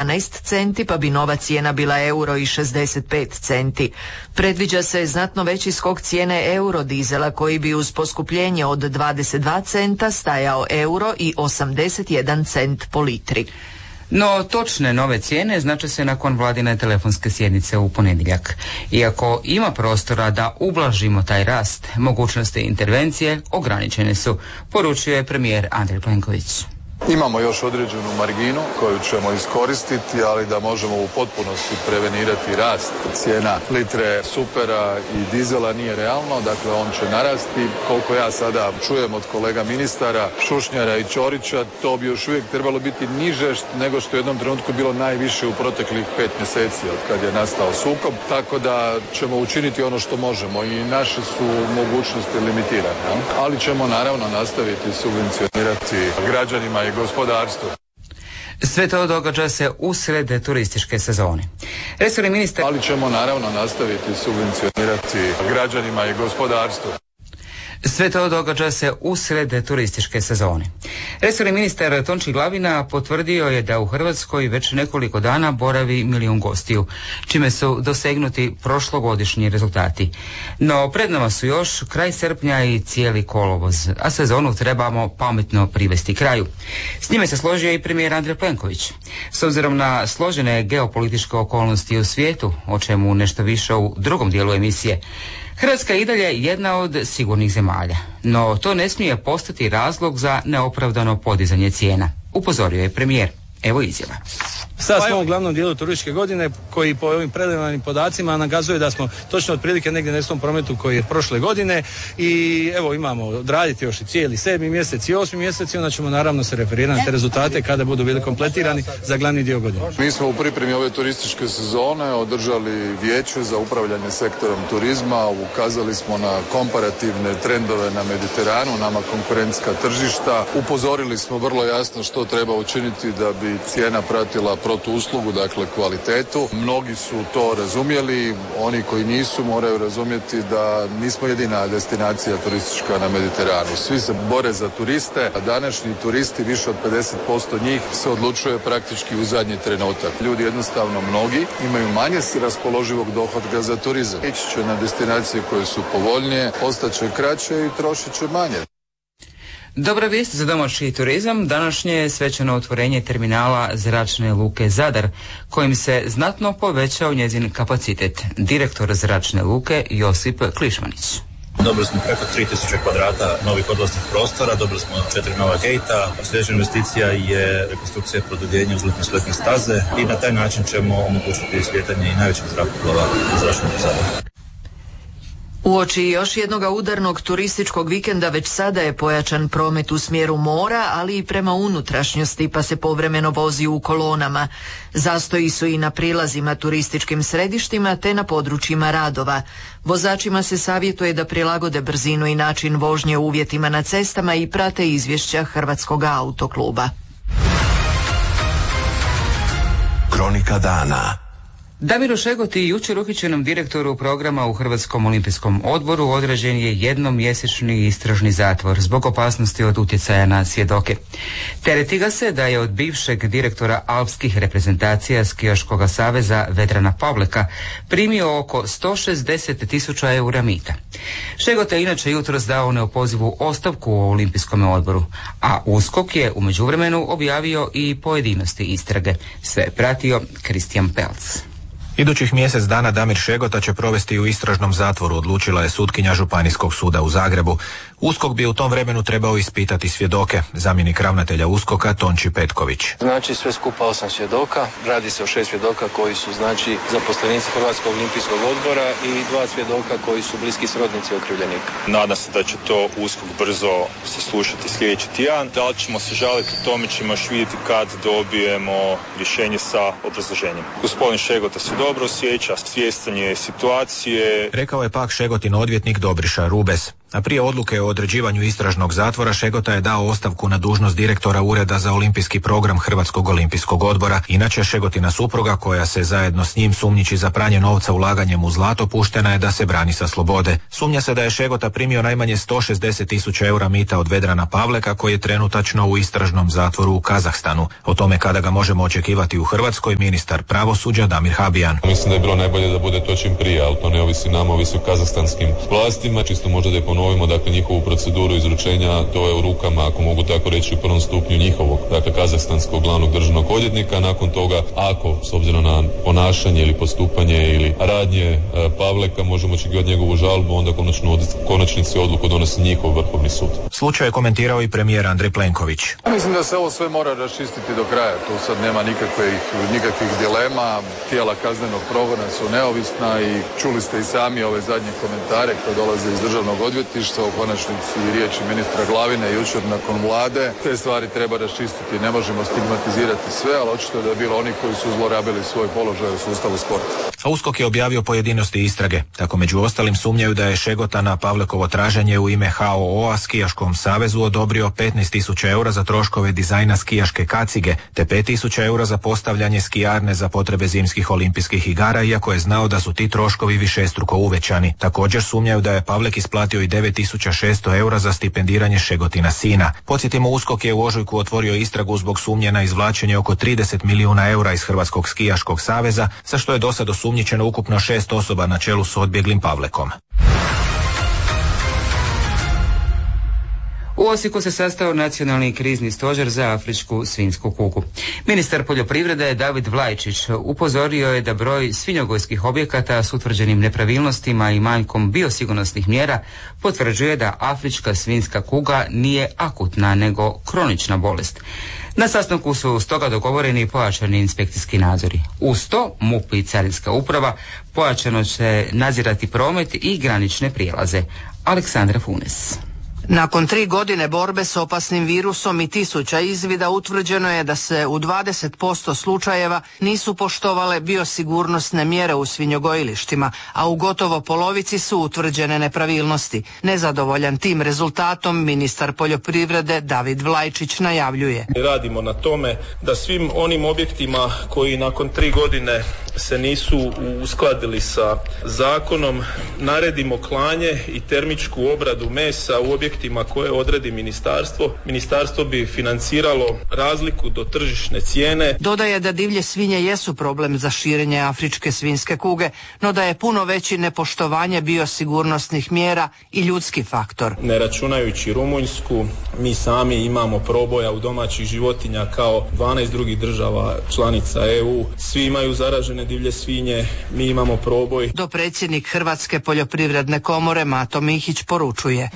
12 centi pa bi nova cijena bila €1,65. Predviđa se znatno veći skok cijene eurodizela koji bi uz poskupljenje od 22 centa stajao €1,81 po litri. No, točne nove cijene znače se nakon vladine telefonske sjednice u ponedjeljak. Iako ima prostora da ublažimo taj rast, mogućnosti intervencije ograničene su, poručio je premijer Andrej Plenković. Imamo još određenu marginu koju ćemo iskoristiti, ali da možemo u potpunosti prevenirati rast cijena litre supera i dizela nije realno, dakle on će narasti. Koliko ja sada čujem od kolega ministara Šušnjara i Ćorića, to bi još uvijek trebalo biti niže nego što je u jednom trenutku bilo najviše u proteklih 5 mjeseci od kad je nastao sukob, tako da ćemo učiniti ono što možemo i naše su mogućnosti limitirane, ali ćemo naravno nastaviti subvencionirati građanima i gospodarstvu. Sve to događa se usred turističke sezone. Resorni ministar... Ali ćemo naravno nastaviti subvencionirati građanima i gospodarstvu. Sve to događa se usred turističke sezone. Resorni ministar Tonči Glavina potvrdio je da u Hrvatskoj već nekoliko dana boravi 1 milijun gostiju, čime su dosegnuti prošlogodišnji rezultati. No pred nama su još kraj srpnja i cijeli kolovoz, a sezonu trebamo pametno privesti kraju. S njime se složio i premijer Andrej Plenković. S obzirom na složene geopolitičke okolnosti u svijetu, o čemu nešto više u drugom dijelu emisije, Hrvatska je i dalje jedna od sigurnih zemalja, no to ne smije postati razlog za neopravdano podizanje cijena, upozorio je premijer. Evo izjava. Sad smo u glavnom dijelu turističke godine koji po ovim preliminarnim podacima nakazuje da smo točno otprilike negdje na istom prometu koji je prošle godine i evo imamo odraditi još i cijeli 7. mjesec i 8. mjesec i onda ćemo naravno se referirati na te rezultate kada budu bili kompletirani za glavni dio godine. Mi smo u pripremi ove turističke sezone održali vijeće za upravljanje sektorom turizma, ukazali smo na komparativne trendove na Mediteranu, nama konkurentska tržišta, upozorili smo vrlo jasno što treba učiniti da bi cijena pratila protuuslugu, dakle kvalitetu. Mnogi su to razumjeli, oni koji nisu moraju razumjeti da nismo jedina destinacija turistička na Mediteranu. Svi se bore za turiste, a današnji turisti, više od 50% njih, se odlučuje praktički u zadnji trenutak. Ljudi jednostavno mnogi imaju manje raspoloživog dohotka za turizam. Ići će na destinacije koje su povoljnije, ostaće kraće i trošit će manje. Dobra vijest za domaći turizam, današnje je svečano otvorenje terminala Zračne luke Zadar, kojim se znatno povećao njezin kapacitet. Direktor Zračne luke Josip Klišmanić. Dobili smo preko 3000 kvadrata novih odlaznih prostora, dobili smo 4 nova gejta, sljedeća investicija je rekonstrukcija i produljenje uzletne sletne staze i na taj način ćemo omogućiti slijetanje i najvećeg zrakoplova u Zračnu luku Zadar. Uoči još jednoga udarnog turističkog vikenda već sada je pojačan promet u smjeru mora, ali i prema unutrašnjosti, pa se povremeno vozi u kolonama. Zastoji su i na prilazima turističkim središtima te na područjima radova. Vozačima se savjetuje da prilagode brzinu i način vožnje uvjetima na cestama i prate izvješća Hrvatskog autokluba. Kronika dana. Damiru Šegoti, jučer uhićenom direktoru programa u Hrvatskom olimpijskom odboru, određen je jednomjesečni istražni zatvor zbog opasnosti od utjecaja na svjedoke. Tereti ga se da je od bivšeg direktora alpskih reprezentacija Skijaškog saveza Vedrana Pavleka primio oko 160.000 eura mita. Šegota je inače jutros dao neopozivu ostavku u olimpijskom odboru, a USKOK je u međuvremenu objavio i pojedinosti istrage. Sve je pratio Kristijan Pelc. Idućih mjesec dana Damir Šegota će provesti u istražnom zatvoru, odlučila je sutkinja Županijskog suda u Zagrebu. USKOK bi u tom vremenu trebao ispitati svjedoke. Zamjenik ravnatelja USKOK-a Tonči Petković. Znači sve skupa 8 svjedoka. Radi se o 6 svjedoka koji su znači zaposlenici Hrvatskog olimpijskog odbora i 2 svjedoka koji su bliski srodnici okrivljenika. Nadam se da će to USKOK brzo saslušati sljedeći tjedan. Da li ćemo se žaliti, o tome ćemo još vidjeti kad dobijemo rješenje sa obrazloženjem. Gospodin Šegota se dobro osjeća, svjestan je situacije. Rekao je pak Šegotin odvjetnik Dobriša Rubes. A prije odluke o određivanju istražnog zatvora Šegota je dao ostavku na dužnost direktora Ureda za olimpijski program Hrvatskog olimpijskog odbora. Inače, Šegotina supruga, koja se zajedno s njim sumnjiči za pranje novca ulaganjem u zlato, puštena je da se brani sa slobode. Sumnja se da je Šegota primio najmanje 160.000 eura mita od Vedrana Pavleka, koji je trenutačno u istražnom zatvoru u Kazahstanu. O tome kada ga možemo očekivati u Hrvatskoj, ministar pravosuđa Damir Habijan. Mislim da je bilo najbolje da bude to čim prije, ali to ne ovisi nama, ovisi o kazahstanskim vlastima. Čisto možda da je ponovimo, dakle, njihovu proceduru izručenja, to je u rukama, ako mogu tako reći, u prvom stupnju njihovog, dakle, kazahstanskog glavnog državnog odvjetnika. Nakon toga, ako, s obzirom na ponašanje ili postupanje ili radnje Pavleka, možemo očekivati njegovu žalbu, onda konačnici odluku donosi njihov Vrhovni sud. Slučaj je komentirao i premijer Andrej Plenković. Mislim da se ovo sve mora raščistiti do kraja. Tu sad nema nikakvih dilema. Tijela kaznenog progona su neovisna i čuli ste i sami ove zadnje komentare koje dolaze iz državnog odvjetništva, u konačnici riječi ministra Glavine jučer nakon vlade. Te stvari treba raščistiti. Ne možemo stigmatizirati sve, ali očito je da je bilo oni koji su zlorabili svoj položaj u sustavu sporta. A USKOK je objavio pojedinosti istrage. Tako među ostalim sumnjaju da je Šegota na Pavlekovo traženje u ime HOO-a Skijaškom savezu odobrio 15.000 eura za troškove dizajna skijaške kacige, te 5.000 eura za postavljanje skijarne za potrebe zimskih olimpijskih igara, iako je znao da su ti troškovi višestruko uvećani. Također sumnjaju da je Pavlek isplatio i 9.600 eura za stipendiranje Šegotina sina. Podsjetimo, USKOK je u ožujku otvorio istragu zbog sumnje na izvlačenje oko 30 milijuna eura iz Hrvatskog skijaškog saveza, za što je dosad osumnjičeno ukupno 6 osoba na čelu s odbjeglim Pavlekom. U Osijeku se sastao nacionalni krizni stožer za afričku svinjsku kugu. Ministar poljoprivrede David Vlajčić upozorio je da broj svinjogojskih objekata s utvrđenim nepravilnostima i manjkom biosigurnosnih mjera potvrđuje da afrička svinjska kuga nije akutna nego kronična bolest. Na sastanku su stoga dogovoreni pojačani inspekcijski nadzori. Uz to MUP i Carinska uprava pojačano će nadzirati promet i granične prijelaze. Aleksandra Funes. Nakon 3 godine borbe s opasnim virusom i 1000 izvida utvrđeno je da se u 20% slučajeva nisu poštovale biosigurnosne mjere u svinjogojilištima, a u gotovo polovici su utvrđene nepravilnosti. Nezadovoljan tim rezultatom ministar poljoprivrede David Vlajčić najavljuje. Radimo na tome da svim onim objektima koji nakon 3 godine se nisu uskladili sa zakonom naredimo klanje i termičku obradu mesa u objektima koje odredi ministarstvo. Ministarstvo bi financiralo razliku do tržišne cijene. Dodaje da divlje svinje jesu problem za širenje afričke svinjske kuge, no da je puno veći nepoštovanje biosigurnosnih mjera i ljudski faktor. Ne računajući Rumunjsku, mi sami imamo proboja u domaćih životinja kao 12 drugih država članica EU. Svi imaju zaražene divlje svinje, mi imamo proboj. Dopredsjednik Hrvatske poljoprivredne komore Mato Mihić poručuje.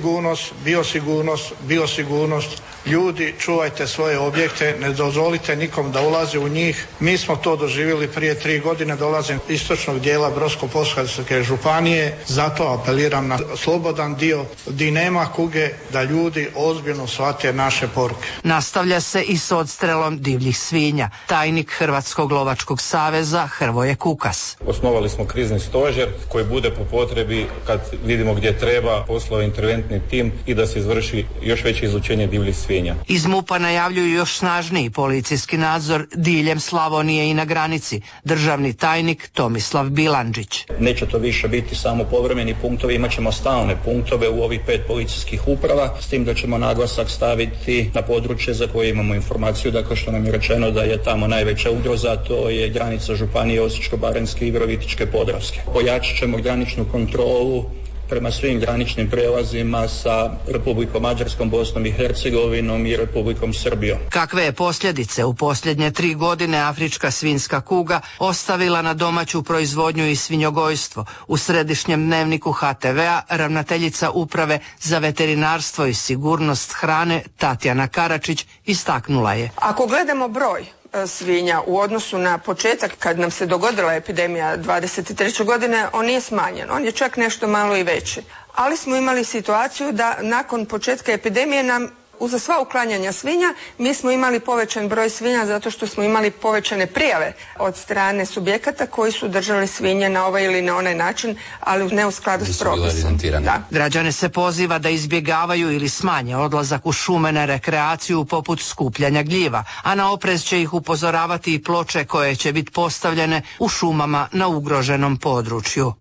Biosigurnost. Ljudi, čuvajte svoje objekte, ne dozvolite nikom da ulazi u njih. Mi smo to doživjeli prije 3 godine, dolazim iz istočnog dijela Brodsko-posavske županije, zato apeliram na slobodan dio gdje nema kuge, da ljudi ozbiljno shvate naše poruke. Nastavlja se i s odstrelom divljih svinja. Tajnik Hrvatskog lovačkog saveza Hrvoje Kukas. Osnovali smo krizni stožer koji bude po potrebi, kad vidimo gdje treba, poslao interventni tim i da se izvrši još veće izlučenje divljih svinja. Iz MUP-a najavljuju još snažniji policijski nadzor diljem Slavonije i na granici. Državni tajnik Tomislav Bilandžić. Neće to više biti samo povremeni punktovi, imat ćemo stalne punktove u ovih 5 policijskih uprava, s tim da ćemo naglasak staviti na područje za koje imamo informaciju, dakle što nam je rečeno da je tamo najveća ugroza, to je granica županije Osječko-baranjske i Virovitičke-podravske. Pojačat ćemo graničnu kontrolu prema svim graničnim prijelazima sa Republikom Mađarskom, Bosnom i Hercegovinom i Republikom Srbijom. Kakve je posljedice u posljednje 3 godine afrička svinjska kuga ostavila na domaću proizvodnju i svinjogojstvo? U središnjem dnevniku HTV-a ravnateljica Uprave za veterinarstvo i sigurnost hrane Tatjana Karačić istaknula je. Ako gledamo broj svinja u odnosu na početak kad nam se dogodila epidemija 23. godine, on nije smanjen, on je čak nešto malo i veći. Ali smo imali situaciju da nakon početka epidemije nam Uza sva uklanjanja svinja mi smo imali povećan broj svinja zato što smo imali povećane prijave od strane subjekata koji su držali svinje na ovaj ili na onaj način, ali ne u skladu s propisom. Građane se poziva da izbjegavaju ili smanje odlazak u šume na rekreaciju poput skupljanja gljiva, a na oprez će ih upozoravati i ploče koje će biti postavljene u šumama na ugroženom području.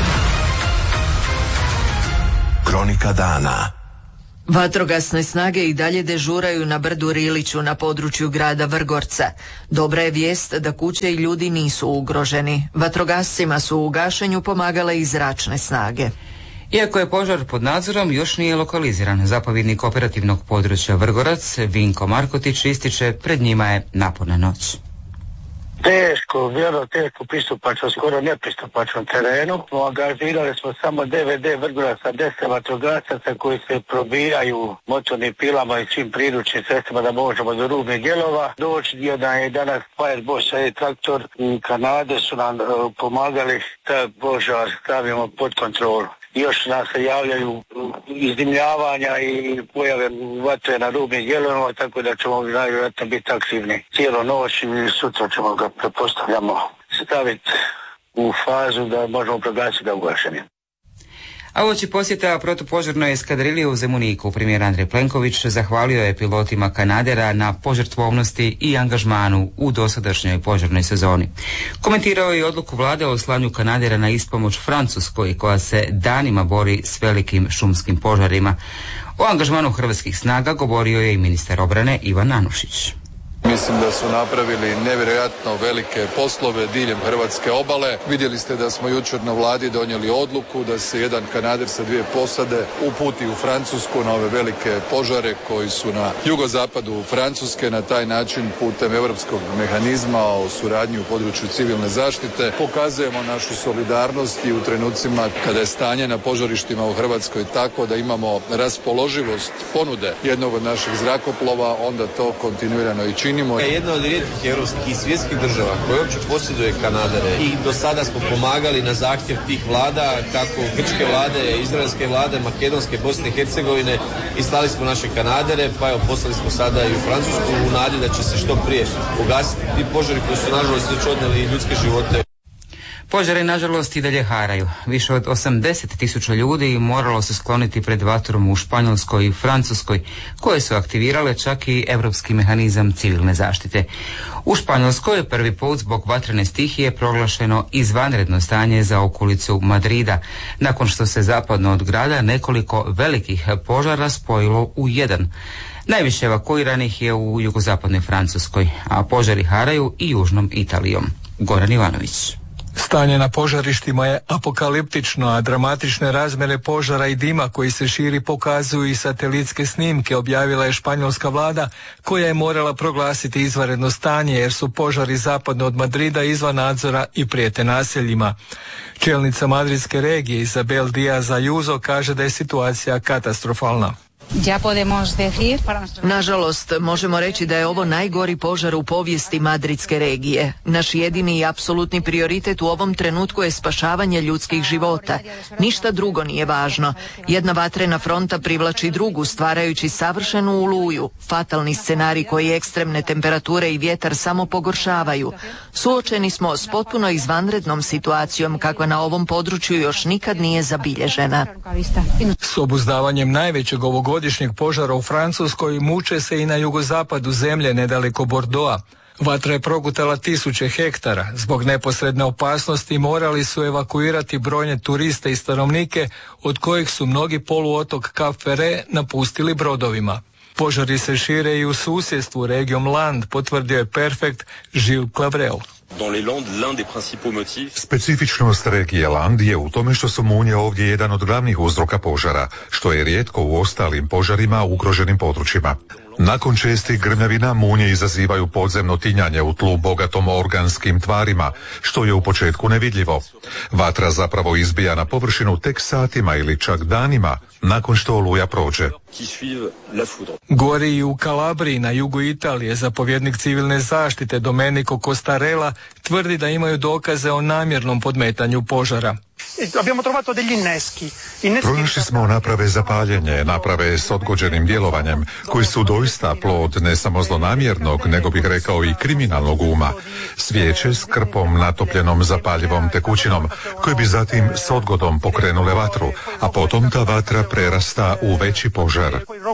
Kronika dana. Vatrogasne snage i dalje dežuraju na brdu Riliću na području grada Vrgorca. Dobra je vijest da kuće i ljudi nisu ugroženi. Vatrogascima su u gašenju pomagale i zračne snage. Iako je požar pod nadzorom, još nije lokaliziran. Zapovjednik operativnog područja Vrgorac, Vinko Markotić, ističe pred njima je naporna noć. Vrlo teško pristupačno, skoro nepristupačnom terenu. Angažirali smo samo DVD Vrgoraca, 10 vatrogasaca koji se probijaju motornim pilama i svim priručnim sredstvima da možemo do rubnih dijelova doći. Jedan je danas Fireboss i traktor i Kanade su nam pomagali da požar stavimo pod kontrolu. Još nam se javljaju izdimljavanja i pojave vatre na rubnim dijelovima, tako da ćemo najvjerojatno biti aktivni cijelu noć i sutra ćemo ga, pretpostavljamo, staviti u fazu da možemo proglasiti ga ugašenim. A uoči posjeta protupožarnoj eskadrili u Zemuniku, premijer Andrej Plenković zahvalio je pilotima Kanadera na požrtvovnosti i angažmanu u dosadašnjoj požarnoj sezoni. Komentirao je i odluku vlade o slanju Kanadera na ispomoć Francuskoj, koja se danima bori s velikim šumskim požarima. O angažmanu hrvatskih snaga govorio je i ministar obrane Ivan Anušić. Mislim da su napravili nevjerojatno velike poslove diljem hrvatske obale. Vidjeli ste da smo jučer na vladi donijeli odluku da se jedan Kanader sa 2 posade uputi u Francusku na ove velike požare koji su na jugozapadu Francuske. Na taj način putem europskog mehanizma o suradnji u području civilne zaštite pokazujemo našu solidarnost i u trenucima kada je stanje na požarištima u Hrvatskoj tako da imamo raspoloživost ponude jednog od naših zrakoplova, onda to kontinuirano i činimo. Jedna od rijetkih europskih i svjetskih država koja uopće posjeduje Kanadere i do sada smo pomagali na zahtjev tih vlada, kako grčke vlade, izraelske vlade, makedonske, Bosne i Hercegovine, i slali smo naše Kanadere, pa evo poslali smo sada i u Francusku u nadi da će se što prije ugasiti ti požari koji su nažalost već odnijeli ljudske živote. Požari nažalost i dalje haraju. Više od 80.000 ljudi moralo se skloniti pred vatrom u Španjolskoj i Francuskoj, koje su aktivirale čak i europski mehanizam civilne zaštite. U Španjolskoj je prvi put zbog vatrene stihije proglašeno izvanredno stanje za okolicu Madrida, nakon što se zapadno od grada nekoliko velikih požara spojilo u jedan. Najviše evakuiranih je u jugozapadnoj Francuskoj, a požari haraju i južnom Italijom. Goran Ivanović. Stanje na požarištima je apokaliptično, a dramatične razmjere požara i dima koji se širi pokazuju i satelitske snimke, objavila je španjolska vlada, koja je morala proglasiti izvanredno stanje jer su požari zapadno od Madrida izvan nadzora i prijete naseljima. Čelnica madridske regije Isabel Díaz Ayuso kaže da je situacija katastrofalna. Nažalost, možemo reći da je ovo najgori požar u povijesti madridske regije. Naš jedini i apsolutni prioritet u ovom trenutku je spašavanje ljudskih života. Ništa drugo nije važno. Jedna vatrena fronta privlači drugu, stvarajući savršenu oluju. Fatalni scenarij koji ekstremne temperature i vjetar samo pogoršavaju. Suočeni smo s potpuno izvanrednom situacijom kakva na ovom području još nikad nije zabilježena. S obuzdavanjem najvećeg ovogodišnjeg požara u Francuskoj muče se i na jugozapadu zemlje nedaleko Bordeauxa. Vatra je progutala 1000 hektara. Zbog neposredne opasnosti morali su evakuirati brojne turiste i stanovnike, od kojih su mnogi poluotok Cap Ferret napustili brodovima. Požari se šire i u susjedstvu regijom Land, potvrdio je Perfect Gilles Clavrel. Specifičnost regije Land je u tome što su munje ovdje jedan od glavnih uzroka požara, što je rijetko u ostalim požarima u ugroženim područjima. Nakon čestih grmljavina munje izazivaju podzemno tinjanje u tlu bogatom organskim tvarima, što je u početku nevidljivo. Vatra zapravo izbija na površinu tek satima ili čak danima nakon što oluja prođe. Gori i u Kalabriji na jugu Italije zapovjednik civilne zaštite Domenico Costarella tvrdi da imaju dokaze o namjernom podmetanju požara. Pronašli smo naprave za paljenje, naprave s odgođenim djelovanjem, koji su doista plod ne samo zlonamjernog, nego bih rekao i kriminalnog uma. Svijeće s krpom natopljenom zapaljivom tekućinom, koje bi zatim s odgodom pokrenule vatru, a potom ta vatra prerasta u veći požar.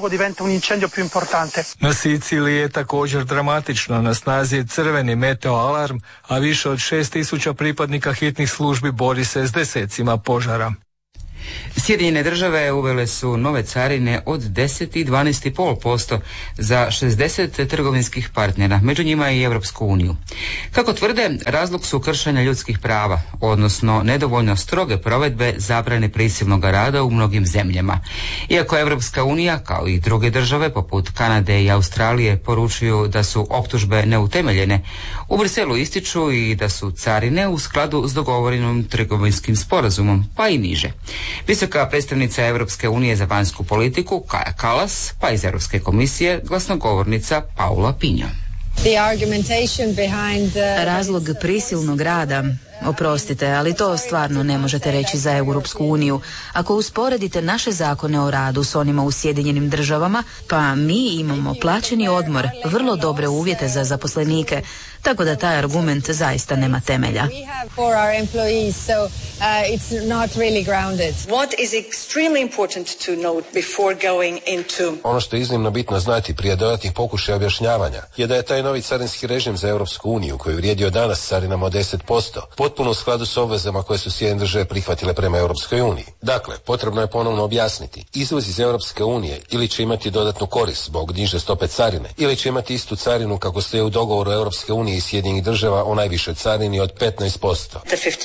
Na Siciliji je također dramatično. Na snazi je crveni meteo alarm, a više od 6.000 pripadnika hitnih službi bori se s desecima požara. Sjedinjene države uvele su nove carine od 10 i 12,5% za 60 trgovinskih partnera, među njima i Europsku uniju. Kako tvrde, razlog su kršenja ljudskih prava, odnosno nedovoljno stroge provedbe zabrane prisilnog rada u mnogim zemljama. Iako Europska unija, kao i druge države poput Kanade i Australije, poručuju da su optužbe neutemeljene, u Briselu ističu i da su carine u skladu s dogovorenim trgovinskim sporazumom, pa i niže. Visoka predstavnica Europske unije za vanjsku politiku Kaja Kallas, pa iz Europske komisije glasnogovornica Paula Pinjo. Razlog prisilnog rada, oprostite, ali to stvarno ne možete reći za Europsku uniju. Ako usporedite naše zakone o radu s onima u Sjedinjenim državama, pa mi imamo plaćeni odmor, vrlo dobre uvjete za zaposlenike, tako da taj argument zaista nema temelja. Ono što je iznimno bitno znati prije dodatnih pokušaja objašnjavanja je da je taj novi carinski režim za Europsku uniju, koji je vrijedio danas carinama od 10%, potpuno u skladu s obvezama koje su Sjedinjene države prihvatile prema Europskoj uniji. Dakle, potrebno je ponovno objasniti. Izvoz iz Europske unije ili će imati dodatnu korist zbog niže stope carine, ili će imati istu carinu kako stoje u dogovoru Europske unije i Sjedinjenih država o najvišoj carini od 15%.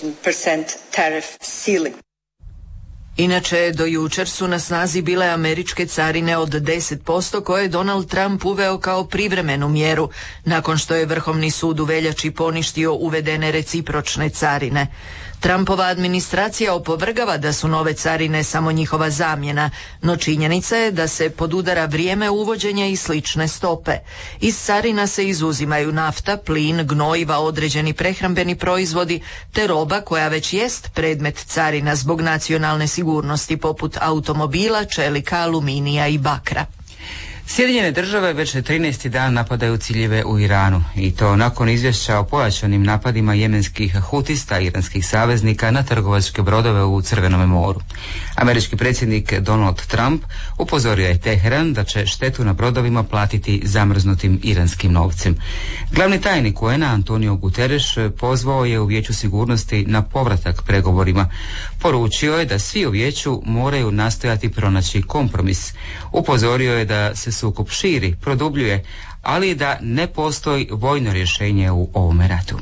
Inače, do jučer su na snazi bile američke carine od 10% koje je Donald Trump uveo kao privremenu mjeru, nakon što je Vrhovni sud u veljači poništio uvedene recipročne carine. Trumpova administracija opovrgava da su nove carine samo njihova zamjena, no činjenica je da se podudara vrijeme uvođenja i slične stope. Iz carina se izuzimaju nafta, plin, gnojiva, određeni prehrambeni proizvodi, te roba koja već jest predmet carina zbog nacionalne sigurnosti poput automobila, čelika, aluminija i bakra. Sjedinjene države već 13. dan napadaju ciljeve u Iranu i to nakon izvješća o pojačanim napadima jemenskih hutista i iranskih saveznika na trgovačke brodove u Crvenome moru. Američki predsjednik Donald Trump upozorio je Teheran da će štetu na brodovima platiti zamrznutim iranskim novcem. Glavni tajnik UN-a Antonio Guterres pozvao je u Vijeću sigurnosti na povratak pregovorima. Poručio je da svi u Vijeću moraju nastojati pronaći kompromis. Upozorio je da se sukob širi, produbljuje, ali da ne postoji vojno rješenje u ovome ratu.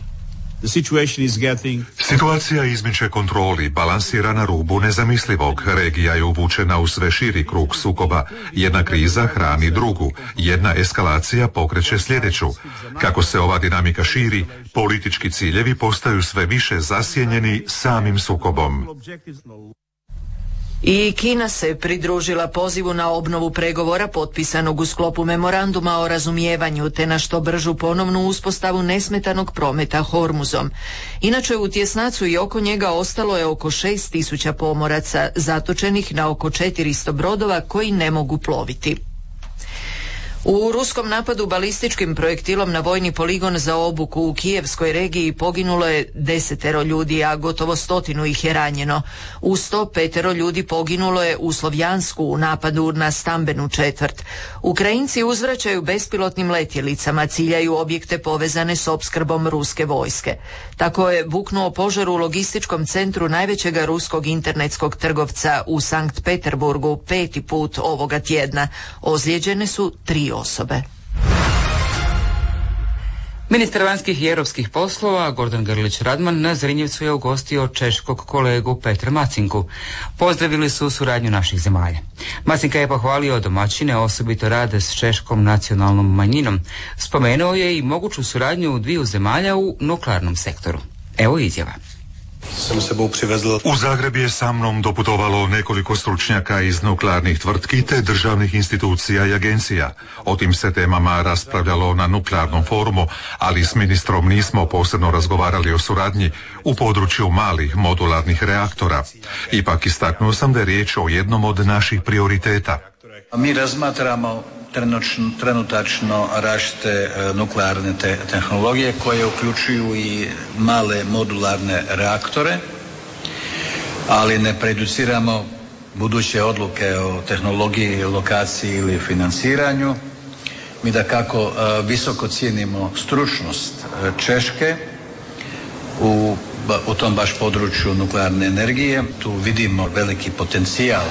Situacija izmiče kontroli, balansira na rubu nezamislivog. Regija je uvučena u sve širi krug sukoba. Jedna kriza hrani drugu, jedna eskalacija pokreće sljedeću. Kako se ova dinamika širi, politički ciljevi postaju sve više zasjenjeni samim sukobom. I Kina se pridružila pozivu na obnovu pregovora potpisanog u sklopu memoranduma o razumijevanju te na što bržu ponovnu uspostavu nesmetanog prometa Hormuzom. Inače, u tjesnacu i oko njega ostalo je oko 6.000 pomoraca zatočenih na oko 400 brodova koji ne mogu ploviti. U ruskom napadu balističkim projektilom na vojni poligon za obuku u Kijevskoj regiji poginulo je 10 ljudi, a gotovo 100 ih je ranjeno. Uz to 5 ljudi poginulo je u Slovjansku u napadu na stambenu četvrt. Ukrajinci uzvraćaju bespilotnim letjelicama, ciljaju objekte povezane s opskrbom ruske vojske. Tako je buknuo požar u logističkom centru najvećega ruskog internetskog trgovca u Sankt Peterburgu 5. put ovoga tjedna. Ozlijeđene su 3 osobe. Ministar vanjskih i europskih poslova Gordan Grlić Radman na Zrinjevcu je ugostio češkog kolegu Petra Macinku. Pozdravili su suradnju naših zemalja. Macinka je pohvalio domaćine, osobito rade s češkom nacionalnom manjinom. Spomenuo je i moguću suradnju dviju zemalja u nuklearnom sektoru. Evo izjava. U Zagreb je sa mnom doputovalo nekoliko stručnjaka iz nuklearnih tvrtki te državnih institucija i agencija. O tim se temama raspravljalo na nuklearnom forumu, ali s ministrom nismo posebno razgovarali o suradnji u području malih modularnih reaktora. Ipak istaknuo sam da je riječ o jednom od naših prioriteta. Mi razmatramo trenutačno različite nuklearne tehnologije koje uključuju i male modularne reaktore, ali ne prejudiciramo buduće odluke o tehnologiji, lokaciji ili financiranju. Mi dakako visoko cijenimo stručnost Češke u tom baš području nuklearne energije. Tu vidimo veliki potencijal.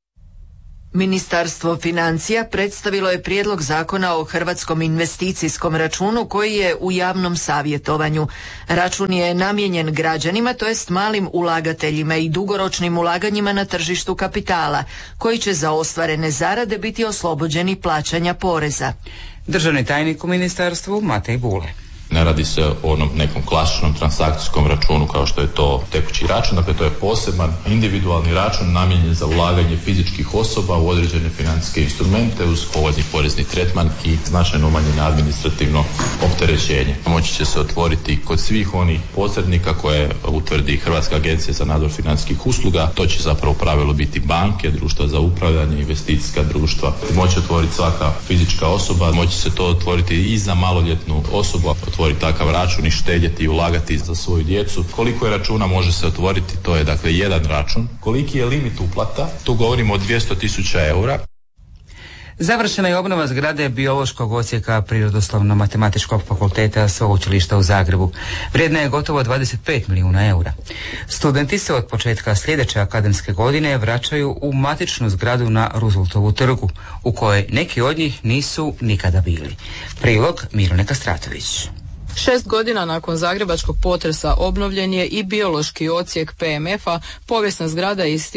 Ministarstvo financija predstavilo je prijedlog zakona o Hrvatskom investicijskom računu koji je u javnom savjetovanju. Račun je namijenjen građanima, to jest malim ulagateljima i dugoročnim ulaganjima na tržištu kapitala, koji će za ostvarene zarade biti oslobođeni plaćanja poreza. Državni tajnik u ministarstvu Matej Bule. Ne radi se o onom nekom klasičnom transakcijskom računu kao što je to tekući račun, dakle to je poseban individualni račun namijenjen za ulaganje fizičkih osoba u određene financijske instrumente uz povoljni porezni tretman i značajno umanjeno administrativno opterećenje. Moći će se otvoriti kod svih onih posrednika koje utvrdi Hrvatska agencija za nadzor financijskih usluga. To će zapravo u pravilu biti banke, društva za upravljanje, investicijska društva. Moći otvoriti svaka fizička osoba, moći se to otvoriti i za maloljetnu osobu, otvoriti takav račun i štedjeti i ulagati za svoju djecu. Koliko je računa može se otvoriti, to je dakle jedan račun. Koliki je limit uplata, tu govorimo o 200.000 eura. Završena je obnova zgrade biološkog odsjeka Prirodoslovno-matematičkog fakulteta Sveučilišta u Zagrebu. Vrijedna je gotovo 25 milijuna eura. Studenti se od početka sljedeće akademske godine vraćaju u matičnu zgradu na Rooseveltovu trgu, u kojoj neki od njih nisu nikada bili. Prilog Mirone Kastratović. 6 godina nakon zagrebačkog potresa obnovljen je i biološki odsjek PMF-a, povijesna zgrada iz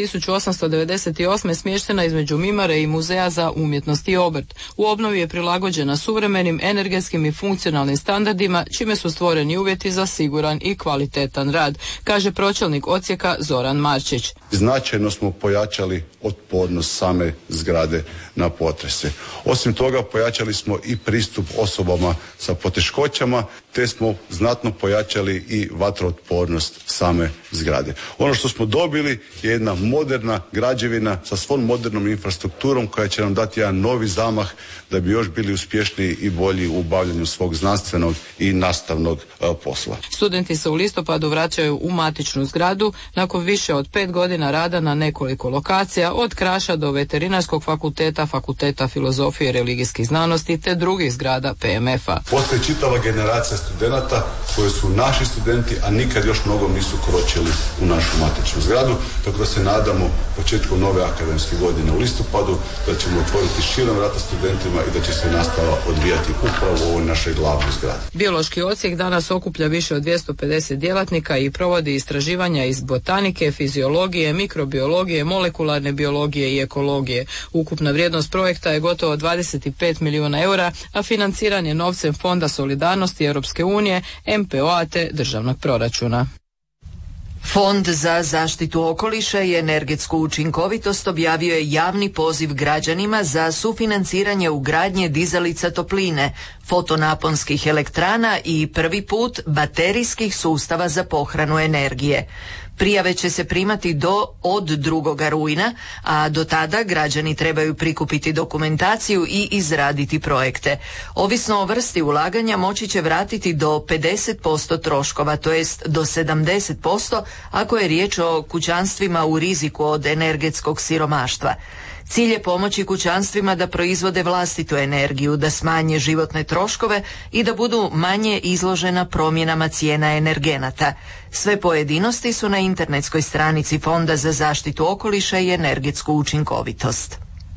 1898. smještena između Mimare i Muzeja za umjetnost i obrt. U obnovi je prilagođena suvremenim energetskim i funkcionalnim standardima, čime su stvoreni uvjeti za siguran i kvalitetan rad, kaže pročelnik odsjeka Zoran Marčić. Značajno smo pojačali otpornost same zgrade na potrese. Osim toga pojačali smo i pristup osobama sa poteškoćama, te smo znatno pojačali i vatrootpornost same zgrade. Ono što smo dobili je jedna moderna građevina sa svom modernom infrastrukturom koja će nam dati jedan novi zamah da bi još bili uspješniji i bolji u obavljanju svog znanstvenog i nastavnog posla. Studenti se u listopadu vraćaju u matičnu zgradu nakon više od 5 godina rada na nekoliko lokacija, od Kraša do Veterinarskog fakulteta, Fakulteta filozofije i religijskih znanosti te drugih zgrada PMF-a. Postoji čitava generacija studenata koji su naši studenti, a nikad još mnogo nisu kročili u našu matičnu zgradu, tako da se nadamo početkom nove akademske godine u listopadu da ćemo otvoriti širom vrata studentima i da će se nastava odvijati upravo u ovoj našoj glavnoj zgradi. Biološki odsjek danas okuplja više od 250 djelatnika i provodi istraživanja iz botanike, fiziologije, mikrobiologije, molekularne biologije i ekologije. Ukupna vrijednost projekta je gotovo 25 milijuna eura, a financiran je novcem Fonda solidarnosti Europske unije, MPO-a te državnog proračuna. Fond za zaštitu okoliša i energetsku učinkovitost objavio je javni poziv građanima za sufinanciranje ugradnje dizalica topline, fotonaponskih elektrana i prvi put baterijskih sustava za pohranu energije. Prijave će se primati od 2. rujna, a do tada građani trebaju prikupiti dokumentaciju i izraditi projekte. Ovisno o vrsti ulaganja moći će vratiti do 50% troškova, to jest do 70% ako je riječ o kućanstvima u riziku od energetskog siromaštva. Cilj je pomoći kućanstvima da proizvode vlastitu energiju, da smanje životne troškove i da budu manje izložena promjenama cijena energenata. Sve pojedinosti su na internetskoj stranici Fonda za zaštitu okoliša i energetsku učinkovitost.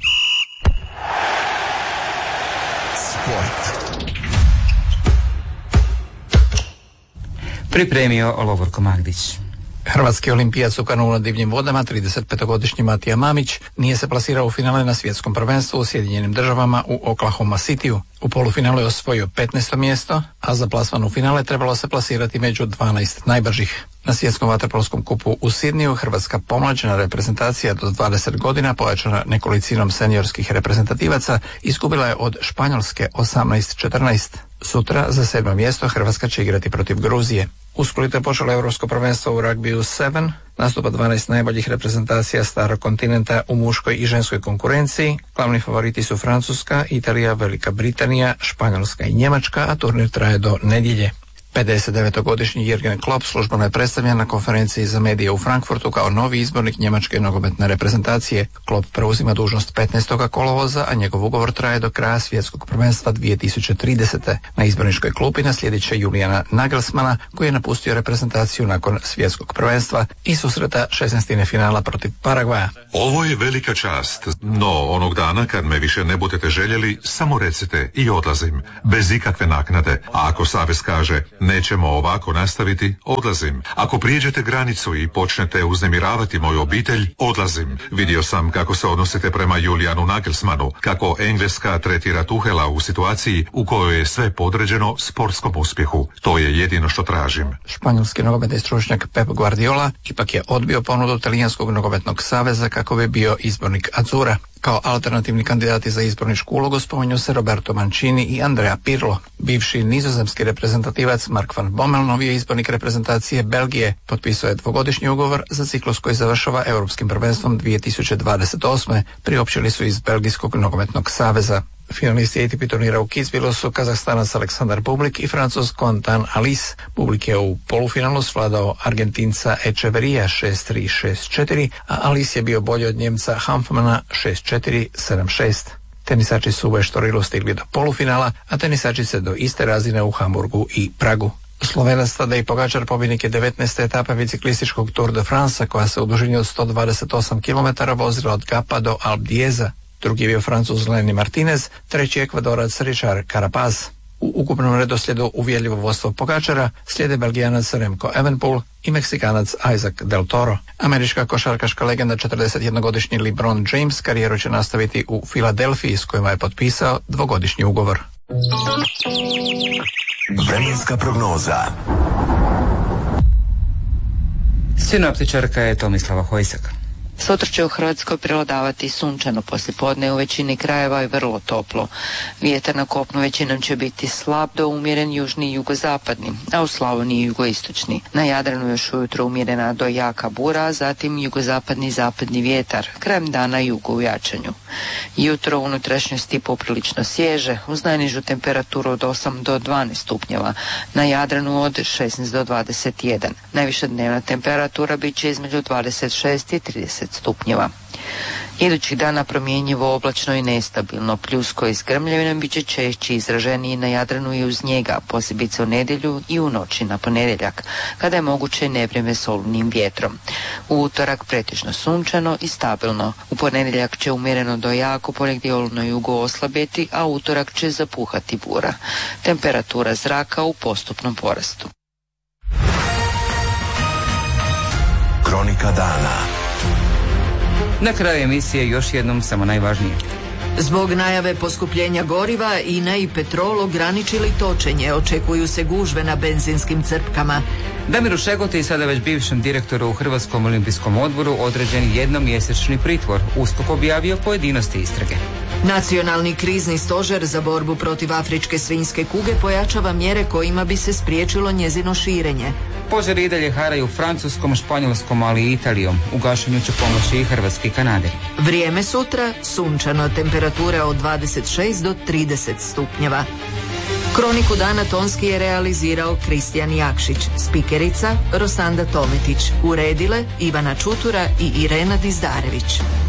Pripremio Lovorko Magdić. Hrvatski olimpijac u kanu na divljim vodama, 35-godišnji Matija Mamić, nije se plasirao u finale na svjetskom prvenstvu u Sjedinjenim Državama u Oklahoma Cityu. U polufinalu je osvojio 15. mjesto, a za plasman u finale trebalo se plasirati među 12 najbržih. Na svjetskom vaterpolskom kupu u Sidniju hrvatska pomlađena reprezentacija do 20 godina pojačana nekolicinom seniorskih reprezentativaca izgubila je od Španjolske 18-14. Sutra za 7. mjesto Hrvatska će igrati protiv Gruzije. U Splitu je počelo Europsko prvenstvo u ragbiju 7, nastupa 12 najboljih reprezentacija starog kontinenta u muškoj i ženskoj konkurenciji. Glavni favoriti su Francuska, Italija, Velika Britanija, Španjolska i Njemačka, a turnir traje do nedjelje. 59-godišnji Jürgen Klopp službeno je predstavljen na konferenciji za medije u Frankfurtu kao novi izbornik njemačke nogometne reprezentacije. Klopp preuzima dužnost 15. kolovoza, a njegov ugovor traje do kraja svjetskog prvenstva 2030. Na izborničkoj klupi naslijedit će Julijana Nagelsmana, koji je napustio reprezentaciju nakon svjetskog prvenstva i susreta 16. finala protiv Paragvaja. Ovo je velika čast, no onog dana kad me više ne budete željeli, samo recite i odlazim, bez ikakve naknade. A ako savez kaže nećemo ovako nastaviti, odlazim. Ako prijeđete granicu i počnete uznemiravati moju obitelj, odlazim. Vidio sam kako se odnosite prema Julijanu Nagelsmanu, kako Engleska tretira Tuhela u situaciji u kojoj je sve podređeno sportskom uspjehu. To je jedino što tražim. Španjolski nogometni stručnjak Pep Guardiola ipak je odbio ponudu Talijanskog nogometnog saveza kako bi bio izbornik Azzurra. Kao alternativni kandidati za izborničku ulogu spominju se Roberto Mancini i Andrea Pirlo. Bivši nizozemski reprezentativac Mark van Bommel, novi je izbornik reprezentacije Belgije, potpisao je dvogodišnji ugovor za ciklus koji završava Europskim prvenstvom 2028. Priopćili su iz Belgijskog nogometnog saveza. Finalisti ATP turnira u Kitzbühelu su Kazahstanac Aleksandar Bublik i Francuz Quentin Alice. Bublik je u polufinalu svladao Argentinca Echeverija 6-3, 6-4, a Alice je bio bolji od Njemca Hanfmana 6-4, 7-6. Tenisači su u Estorilu stigli do polufinala, a tenisačice do iste razine u Hamburgu i Pragu. Slovenac Tadej Pogačar pobjednik je 19. etape biciklističkog Tour de France, koja se u dužini od 128 km vozila od Gapa do Alpe d'Huez. Drugi je bio Francuz Lenny Martinez, treći Ekvadorac Richard Carapaz. U ukupnom redoslijedu uvjerljivo vodstvo Pogačara slijede Belgijanac Remco Evenepoel i Meksikanac Isaac Del Toro. Američka košarkaška legenda 41-godišnji LeBron James karijeru će nastaviti u Filadelfiji, s kojima je potpisao dvogodišnji ugovor. Vremenska prognoza. Sinoptičarka je Tomislava Hojsak. Sutra će u Hrvatskoj prevladavati sunčano poslijepodne, u većini krajeva je vrlo toplo. Vjetar na kopnu većinom će biti slab do umjeren južni i jugozapadni, a u Slavoniji jugoistočni. Na Jadranu još ujutro umjerena do jaka bura, a zatim jugozapadni i zapadni vjetar, krajem dana jugo u jačanju. Jutro u unutrašnjosti poprilično svježe, uz najnižu temperaturu od 8 do 12 stupnjeva, na Jadranu od 16 do 21. Najviša dnevna temperatura bit će između 26 i 30 stupnjeva. Idućih dana promjenjivo, oblačno i nestabilno, pljusko i s grmljavinom bit će češći izraženiji na Jadranu i uz njega, posebice u nedjelju i u noći na ponedjeljak, kada je moguće nevrijeme s olujnim vjetrom. U utorak pretežno sunčano i stabilno. U ponedjeljak će umjereno do jako ponegdje olujno jugo oslabjeti, a utorak će zapuhati bura. Temperatura zraka u postupnom porastu. Kronika dana. Na kraju emisije još jednom samo najvažnije. Zbog najave poskupljenja goriva, INA i Petrol ograničili točenje, očekuju se gužve na benzinskim crpkama. Damiru Šegoti, sada već bivšem direktoru u Hrvatskom olimpijskom odboru, određen jednomjesečni pritvor. USKOK objavio pojedinosti istrage. Nacionalni krizni stožer za borbu protiv afričke svinjske kuge pojačava mjere kojima bi se spriječilo njezino širenje. Požari i dalje haraju Francuskom, Španjolskom, ali i Italijom. U gašenju će pomoći i hrvatski kanaderi. Vrijeme sutra, sunčano, temperatura od 26 do 30 stupnjeva. Kroniku dana tonski je realizirao Kristijan Jakšić, spikerica Rosanda Tometić, uredile Ivana Čutura i Irena Dizdarević.